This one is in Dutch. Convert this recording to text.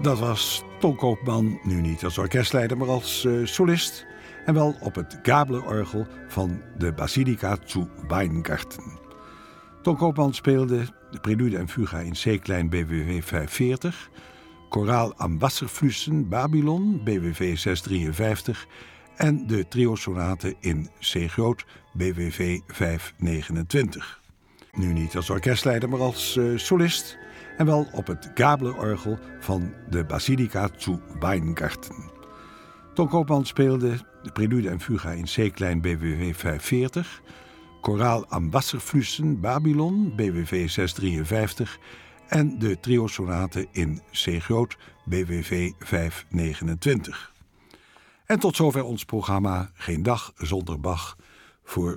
Dat was Ton Koopman, nu niet als orkestleider, maar als solist. En wel op het Gabler-orgel van de Basilica zu Weingarten. Ton Koopman speelde de prelude en fuga in C-klein BWV 540... Koraal am Wasserflüssen Babylon BWV 653... en de trio-sonate in C-groot BWV 529. Nu niet als orkestleider, maar als solist. En wel op het Gabler-orgel van de Basilica zu Weingarten. Ton Koopman speelde de prelude en fuga in C-klein BWV 540... Koraal am Wasserflüssen Babylon BWV 653... en de trio-sonate in C-groot BWV 529. En tot zover ons programma Geen dag zonder Bach voor